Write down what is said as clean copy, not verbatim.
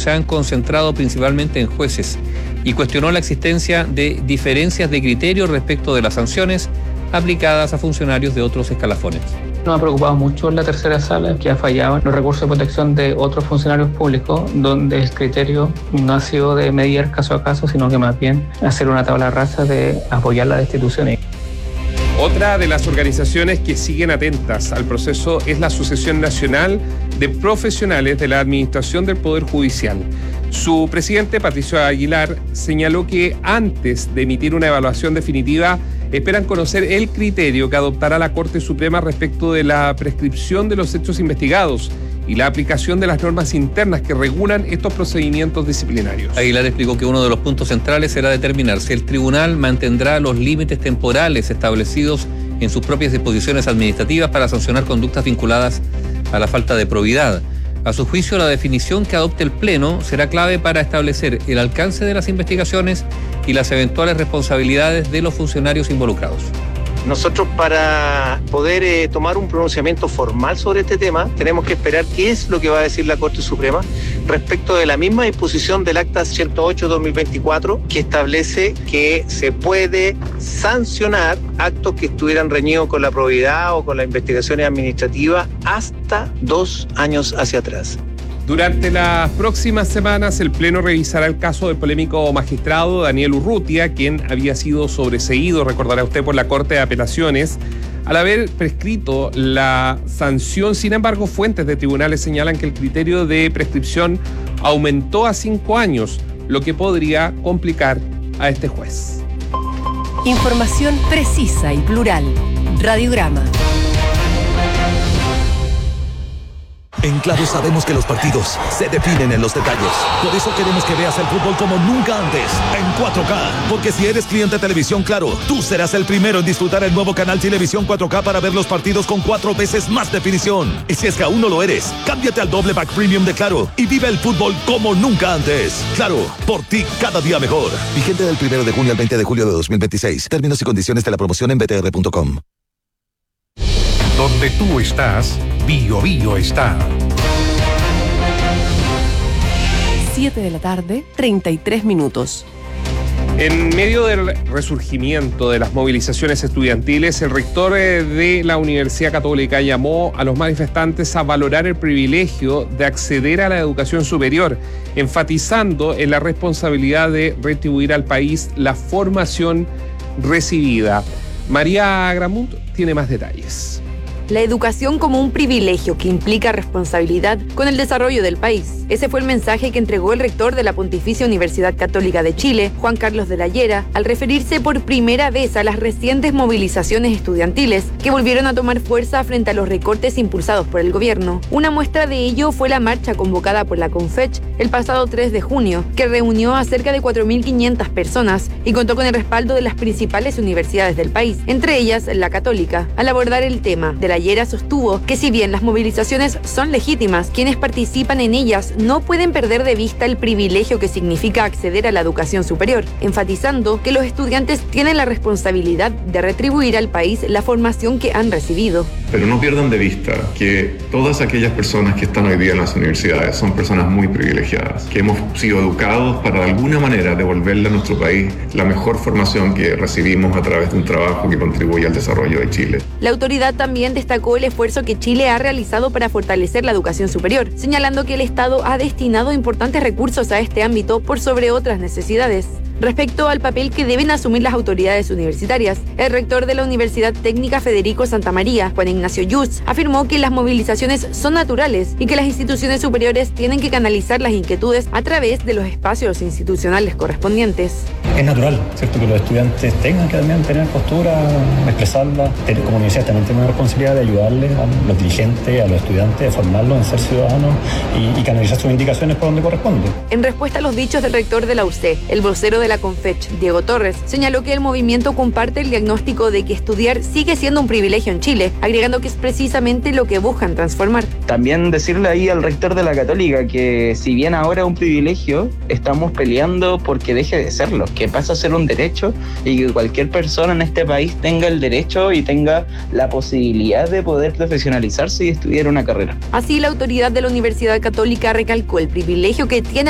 se han concentrado principalmente en jueces y cuestionó la existencia de diferencias de criterio respecto de las sanciones aplicadas a funcionarios de otros escalafones. Nos ha preocupado mucho la tercera sala, que ha fallado en los recursos de protección de otros funcionarios públicos, donde el criterio no ha sido de medir caso a caso, sino que más bien hacer una tabla rasa de apoyar la destitución. Otra de las organizaciones que siguen atentas al proceso es la Asociación Nacional de Profesionales de la Administración del Poder Judicial. Su presidente, Patricio Aguilar, señaló que antes de emitir una evaluación definitiva, esperan conocer el criterio que adoptará la Corte Suprema respecto de la prescripción de los hechos investigados y la aplicación de las normas internas que regulan estos procedimientos disciplinarios. Aguilar explicó que uno de los puntos centrales será determinar si el tribunal mantendrá los límites temporales establecidos en sus propias disposiciones administrativas para sancionar conductas vinculadas a la falta de probidad. A su juicio, la definición que adopte el Pleno será clave para establecer el alcance de las investigaciones y las eventuales responsabilidades de los funcionarios involucrados. Nosotros, para poder tomar un pronunciamiento formal sobre este tema, tenemos que esperar qué es lo que va a decir la Corte Suprema respecto de la misma disposición del Acta 108/2024, que establece que se puede sancionar actos que estuvieran reñidos con la probidad o con las investigaciones administrativas hasta 2 años hacia atrás. Durante las próximas semanas, el Pleno revisará el caso del polémico magistrado Daniel Urrutia, quien había sido sobreseído, recordará usted, por la Corte de Apelaciones, al haber prescrito la sanción. Sin embargo, fuentes de tribunales señalan que el criterio de prescripción aumentó a 5 años, lo que podría complicar a este juez. Información precisa y plural. Radiograma. En Claro sabemos que los partidos se definen en los detalles. Por eso queremos que veas el fútbol como nunca antes, en 4K. Porque si eres cliente de Televisión Claro, tú serás el primero en disfrutar el nuevo canal Televisión 4K para ver los partidos con 4 veces más definición. Y si es que aún no lo eres, cámbiate al doble pack premium de Claro y vive el fútbol como nunca antes. Claro, por ti cada día mejor. Vigente del 1 de junio al 20 de julio de 2026. Términos y condiciones de la promoción en btr.com. Donde tú estás, Bio Bio está. 7 de la tarde, 33 minutos. En medio del resurgimiento de las movilizaciones estudiantiles, el rector de la Universidad Católica llamó a los manifestantes a valorar el privilegio de acceder a la educación superior, enfatizando en la responsabilidad de retribuir al país la formación recibida. María Agramunt tiene más detalles. La educación como un privilegio que implica responsabilidad con el desarrollo del país. Ese fue el mensaje que entregó el rector de la Pontificia Universidad Católica de Chile, Juan Carlos de la Llera, al referirse por primera vez a las recientes movilizaciones estudiantiles que volvieron a tomar fuerza frente a los recortes impulsados por el gobierno. Una muestra de ello fue la marcha convocada por la CONFECH el pasado 3 de junio, que reunió a cerca de 4.500 personas y contó con el respaldo de las principales universidades del país, entre ellas la Católica. Al abordar el tema, de la Llera sostuvo que si bien las movilizaciones son legítimas, quienes participan en ellas no pueden perder de vista el privilegio que significa acceder a la educación superior, enfatizando que los estudiantes tienen la responsabilidad de retribuir al país la formación que han recibido. Pero no pierdan de vista que todas aquellas personas que están hoy día en las universidades son personas muy privilegiadas, que hemos sido educados para de alguna manera devolverle a nuestro país la mejor formación que recibimos a través de un trabajo que contribuye al desarrollo de Chile. La autoridad también destacó el esfuerzo que Chile ha realizado para fortalecer la educación superior, señalando que el Estado ha destinado importantes recursos a este ámbito por sobre otras necesidades. Respecto al papel que deben asumir las autoridades universitarias, el rector de la Universidad Técnica Federico Santa María, Juan Ignacio Yuz, afirmó que las movilizaciones son naturales y que las instituciones superiores tienen que canalizar las inquietudes a través de los espacios institucionales correspondientes. Es natural, ¿cierto?, que los estudiantes tengan que también tener postura, expresarla. Como universidad también tenemos la responsabilidad de ayudarles a los dirigentes, a los estudiantes, a formarlos en ser ciudadanos y canalizar sus indicaciones por donde corresponde. En respuesta a los dichos del rector de la UC, el vocero de la CONFECH, Diego Torres, señaló que el movimiento comparte el diagnóstico de que estudiar sigue siendo un privilegio en Chile, agregando que es precisamente lo que buscan transformar. También decirle ahí al rector de la Católica que si bien ahora es un privilegio, estamos peleando porque deje de serlo, que pasa a ser un derecho y que cualquier persona en este país tenga el derecho y tenga la posibilidad de poder profesionalizarse y estudiar una carrera. Así, la autoridad de la Universidad Católica recalcó el privilegio que tiene